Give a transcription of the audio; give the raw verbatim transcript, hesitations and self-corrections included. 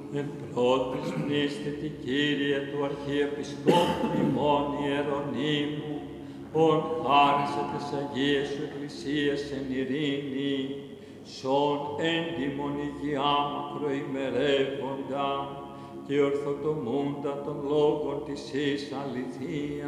Εν πρώτης μνήστε τη Κύριε του Αρχιεπισκόπου ημών Ιερονύμου, ον χάρισε τις Αγίες σου Εκκλησίες εν ειρήνη, σον έντιμον υγειά μακροημερεύοντα και ορθοτομούντα των λόγων της εις αληθείας.